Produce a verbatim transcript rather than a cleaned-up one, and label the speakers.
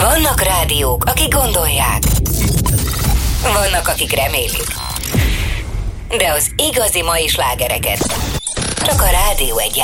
Speaker 1: Vannak rádiók, akik gondolják. Vannak, akik remélik. De az igazi mai slágereket csak a Rádió egy